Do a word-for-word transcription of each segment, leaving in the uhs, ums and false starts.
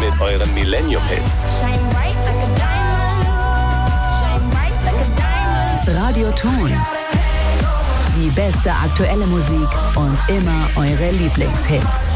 mit euren Millennium-Hits. Radioton. Die beste aktuelle Musik und immer eure Lieblingshits.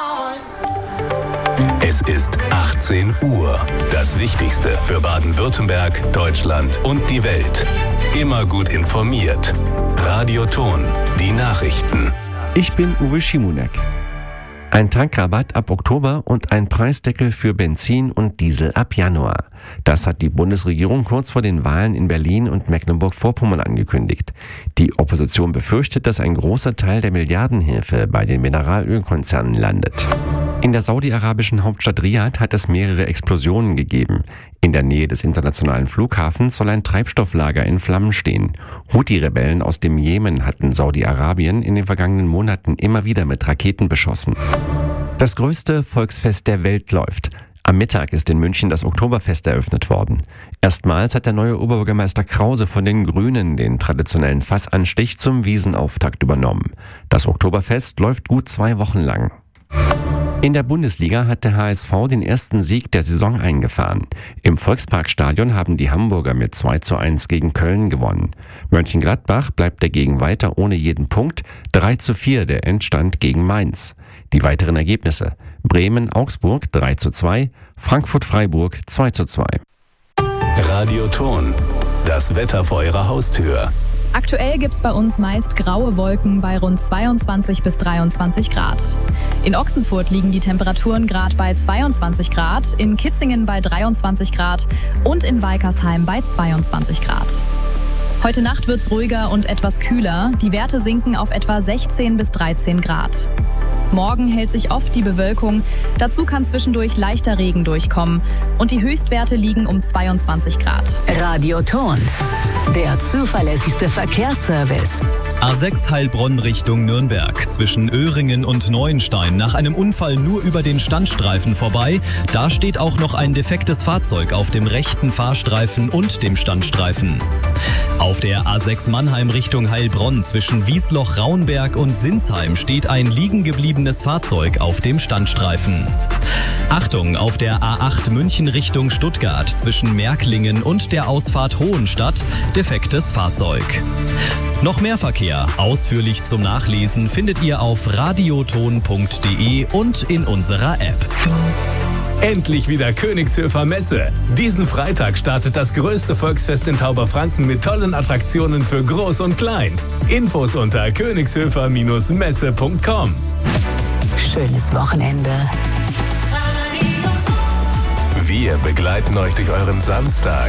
Es ist achtzehn Uhr. Das Wichtigste für Baden-Württemberg, Deutschland und die Welt. Immer gut informiert. Radioton. Die Nachrichten. Ich bin Uwe Schimonek. Ein Tankrabatt ab Oktober und ein Preisdeckel für Benzin und Diesel ab Januar. Das hat die Bundesregierung kurz vor den Wahlen in Berlin und Mecklenburg-Vorpommern angekündigt. Die Opposition befürchtet, dass ein großer Teil der Milliardenhilfe bei den Mineralölkonzernen landet. In der saudi-arabischen Hauptstadt Riad hat es mehrere Explosionen gegeben. In der Nähe des internationalen Flughafens soll ein Treibstofflager in Flammen stehen. Houthi-Rebellen aus dem Jemen hatten Saudi-Arabien in den vergangenen Monaten immer wieder mit Raketen beschossen. Das größte Volksfest der Welt läuft. Am Mittag ist in München das Oktoberfest eröffnet worden. Erstmals hat der neue Oberbürgermeister Krause von den Grünen den traditionellen Fassanstich zum Wiesenauftakt übernommen. Das Oktoberfest läuft gut zwei Wochen lang. In der Bundesliga hat der H S V den ersten Sieg der Saison eingefahren. Im Volksparkstadion haben die Hamburger mit zwei zu eins gegen Köln gewonnen. Mönchengladbach bleibt dagegen weiter ohne jeden Punkt. drei zu vier der Endstand gegen Mainz. Die weiteren Ergebnisse: Bremen-Augsburg drei zu zwei, Frankfurt-Freiburg zwei zu zwei. Radioton. Das Wetter vor eurer Haustür. Aktuell gibt es bei uns meist graue Wolken bei rund zweiundzwanzig bis dreiundzwanzig Grad. In Ochsenfurt liegen die Temperaturen gerade bei zweiundzwanzig Grad, in Kitzingen bei dreiundzwanzig Grad und in Weikersheim bei zweiundzwanzig Grad. Heute Nacht wird es ruhiger und etwas kühler. Die Werte sinken auf etwa sechzehn bis dreizehn Grad. Morgen hält sich oft die Bewölkung. Dazu kann zwischendurch leichter Regen durchkommen. Und die Höchstwerte liegen um zweiundzwanzig Grad. Radioton. Der zuverlässigste Verkehrsservice. A sechs Heilbronn Richtung Nürnberg. Zwischen Öhringen und Neuenstein nach einem Unfall nur über den Standstreifen vorbei. Da steht auch noch ein defektes Fahrzeug auf dem rechten Fahrstreifen und dem Standstreifen. Auf der A sechs Mannheim Richtung Heilbronn zwischen Wiesloch-Raunberg und Sinsheim steht ein liegen gebliebenes Fahrzeug auf dem Standstreifen. Achtung, auf der A acht München Richtung Stuttgart zwischen Märklingen und der Ausfahrt Hohenstadt defektes Fahrzeug. Noch mehr Verkehr, ausführlich zum Nachlesen, findet ihr auf radioton punkt de und in unserer App. Endlich wieder Königshöfer Messe. Diesen Freitag startet das größte Volksfest in Tauberfranken mit tollen Attraktionen für Groß und Klein. Infos unter königshöfer Messe punkt com. Schönes Wochenende. Wir begleiten euch durch euren Samstag.